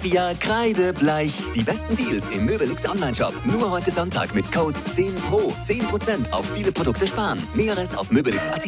Raffia kreidebleich. Die besten Deals im Möbelix Onlineshop. Nur heute Sonntag mit Code 10PRO. 10% auf viele Produkte sparen. Näheres auf möbelix.at.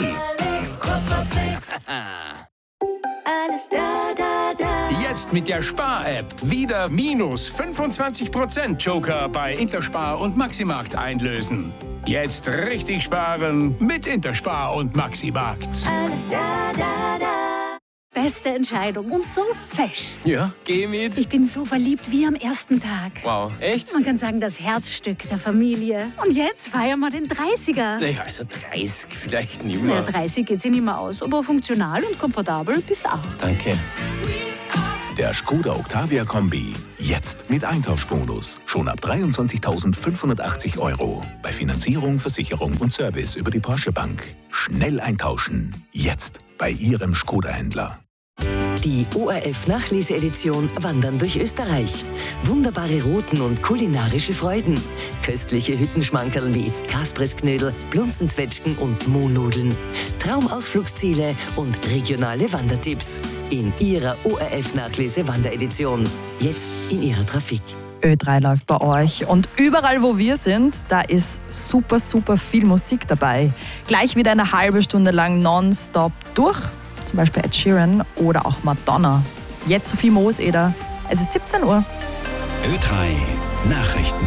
Alles da. Jetzt mit der Spar-App wieder minus 25% Joker bei Interspar und Maximarkt einlösen. Jetzt richtig sparen mit Interspar und Maximarkt. Alles da. Beste Entscheidung und so fesch. Ja, geh mit. Ich bin so verliebt wie am ersten Tag. Wow, echt? Man kann sagen, das Herzstück der Familie. Und jetzt feiern wir den 30er. Naja, also 30 vielleicht nicht Ja, mehr. 30 geht sich nicht mehr aus, aber funktional und komfortabel bist auch. Danke. Der Skoda Octavia Kombi. Jetzt mit Eintauschbonus. Schon ab 23.580 €. Bei Finanzierung, Versicherung und Service über die Porsche Bank. Schnell eintauschen. Jetzt bei Ihrem Skoda-Händler. Die ORF-Nachleseedition Wandern durch Österreich. Wunderbare Routen und kulinarische Freuden. Köstliche Hüttenschmankerl wie Kaspressknödel, Blunzenzwetschgen und Mohnnudeln. Traumausflugsziele und regionale Wandertipps. In Ihrer ORF-Nachlese-Wanderedition. Jetzt in Ihrer Trafik. Ö3 läuft bei euch und überall, wo wir sind, da ist super, super viel Musik dabei. Gleich wieder eine halbe Stunde lang nonstop durch. Zum Beispiel Ed Sheeran oder auch Madonna. Jetzt Sophie Mooseder. Es ist 17 Uhr. Ö3 Nachrichten.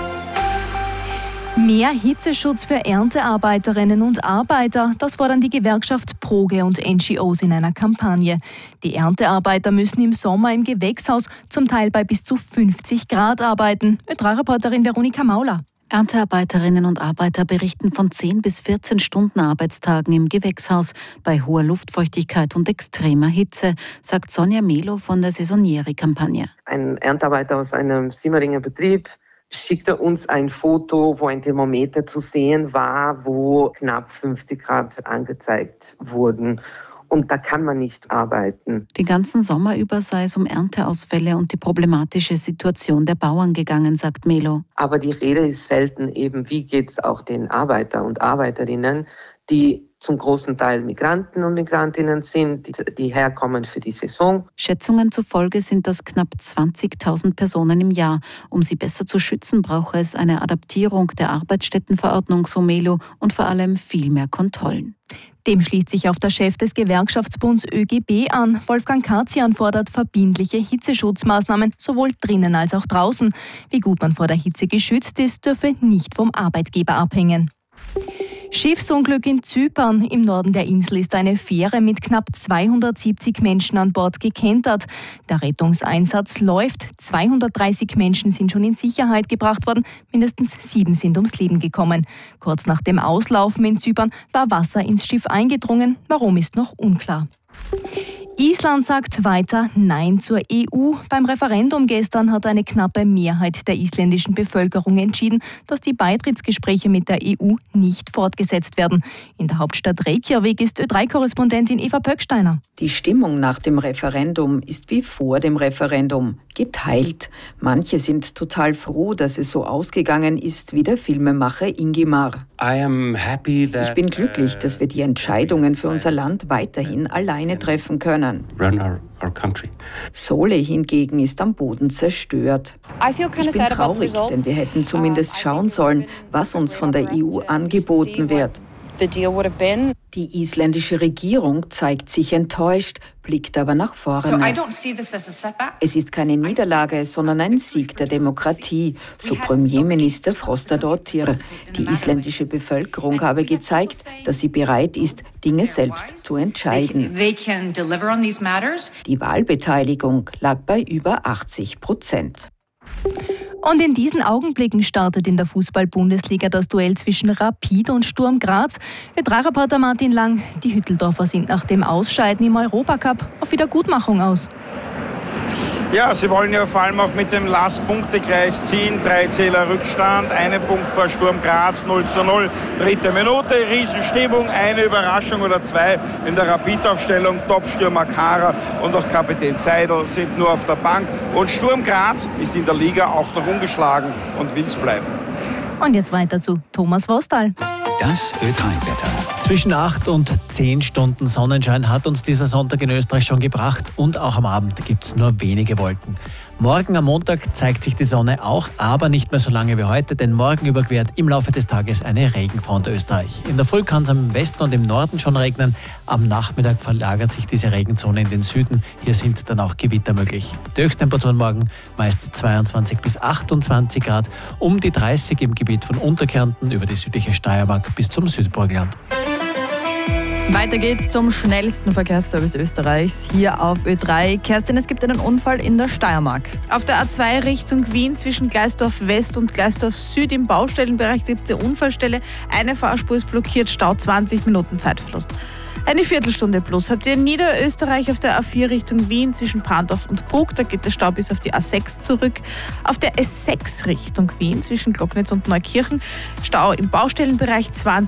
Mehr Hitzeschutz für Erntearbeiterinnen und Arbeiter, das fordern die Gewerkschaft Proge und NGOs in einer Kampagne. Die Erntearbeiter müssen im Sommer im Gewächshaus zum Teil bei bis zu 50 Grad arbeiten. Ö3-Reporterin Veronika Mauler. Erntearbeiterinnen und Arbeiter berichten von 10 bis 14 Stunden Arbeitstagen im Gewächshaus bei hoher Luftfeuchtigkeit und extremer Hitze, sagt Sonja Melo von der Saisonieri-Kampagne. Ein Erntearbeiter aus einem Simmeringer Betrieb schickte uns ein Foto, wo ein Thermometer zu sehen war, wo knapp 50 Grad angezeigt wurden. Und da kann man nicht arbeiten. Den ganzen Sommer über sei es um Ernteausfälle und die problematische Situation der Bauern gegangen, sagt Melo. Aber die Rede ist selten eben, wie geht es auch den Arbeiter und Arbeiterinnen, die zum großen Teil Migranten und Migrantinnen sind, die herkommen für die Saison. Schätzungen zufolge sind das knapp 20.000 Personen im Jahr. Um sie besser zu schützen, brauche es eine Adaptierung der Arbeitsstättenverordnung, so Melo, und vor allem viel mehr Kontrollen. Dem schließt sich auch der Chef des Gewerkschaftsbunds ÖGB an. Wolfgang Katzian fordert verbindliche Hitzeschutzmaßnahmen, sowohl drinnen als auch draußen. Wie gut man vor der Hitze geschützt ist, dürfe nicht vom Arbeitgeber abhängen. Schiffsunglück in Zypern. Im Norden der Insel ist eine Fähre mit knapp 270 Menschen an Bord gekentert. Der Rettungseinsatz läuft. 230 Menschen sind schon in Sicherheit gebracht worden. Mindestens 7 sind ums Leben gekommen. Kurz nach dem Auslaufen in Zypern war Wasser ins Schiff eingedrungen. Warum ist noch unklar. Island sagt weiter Nein zur EU. Beim Referendum gestern hat eine knappe Mehrheit der isländischen Bevölkerung entschieden, dass die Beitrittsgespräche mit der EU nicht fortgesetzt werden. In der Hauptstadt Reykjavik ist Ö3-Korrespondentin Eva Pöcksteiner. Die Stimmung nach dem Referendum ist wie vor dem Referendum, geteilt. Manche sind total froh, dass es so ausgegangen ist wie der Filmemacher Ingimar. Ich bin glücklich, dass wir die Entscheidungen für unser Land weiterhin alleine treffen können. Sole hingegen ist am Boden zerstört. Ich bin traurig, denn wir hätten zumindest schauen sollen, was uns von der EU angeboten wird. Die isländische Regierung zeigt sich enttäuscht, blickt aber nach vorne. Es ist keine Niederlage, sondern ein Sieg der Demokratie, so Premierminister Frostadóttir. Die isländische Bevölkerung habe gezeigt, dass sie bereit ist, Dinge selbst zu entscheiden. Die Wahlbeteiligung lag bei über 80%. Und in diesen Augenblicken startet in der Fußball-Bundesliga das Duell zwischen Rapid und Sturm Graz. Ö3-Reporter Martin Lang, die Hütteldorfer sind nach dem Ausscheiden im Europacup auf Wiedergutmachung aus. Ja, sie wollen ja vor allem auch mit dem Last-Punkte-Gleich ziehen. 3 Zähler Rückstand, 1 Punkt vor Sturm Graz, 0:0. 3. Minute, Riesenstimmung, eine Überraschung oder 2 in der Rapid-Aufstellung. Top-Stürmer Kara und auch Kapitän Seidel sind nur auf der Bank. Und Sturm Graz ist in der Liga auch noch ungeschlagen und will es bleiben. Und jetzt weiter zu Thomas Vostal. Das Ö3-Wetter. Zwischen 8 und 10 Stunden Sonnenschein hat uns dieser Sonntag in Österreich schon gebracht und auch am Abend gibt es nur wenige Wolken. Morgen am Montag zeigt sich die Sonne auch, aber nicht mehr so lange wie heute, denn morgen überquert im Laufe des Tages eine Regenfront Österreich. In der Früh kann es am Westen und im Norden schon regnen. Am Nachmittag verlagert sich diese Regenzone in den Süden. Hier sind dann auch Gewitter möglich. Die Höchsttemperaturen morgen meist 22 bis 28 Grad, um die 30 im Gebiet von Unterkärnten über die südliche Steiermark bis zum Südburgenland. Weiter geht's zum schnellsten Verkehrsservice Österreichs hier auf Ö3. Kerstin, es gibt einen Unfall in der Steiermark. Auf der A2 Richtung Wien zwischen Gleisdorf West und Gleisdorf Süd im Baustellenbereich gibt es eine Unfallstelle. Eine Fahrspur ist blockiert, Stau 20 Minuten Zeitverlust. Eine Viertelstunde plus habt ihr in Niederösterreich auf der A4 Richtung Wien zwischen Prandorf und Bruck. Da geht der Stau bis auf die A6 zurück. Auf der S6 Richtung Wien zwischen Glocknitz und Neukirchen Stau im Baustellenbereich 20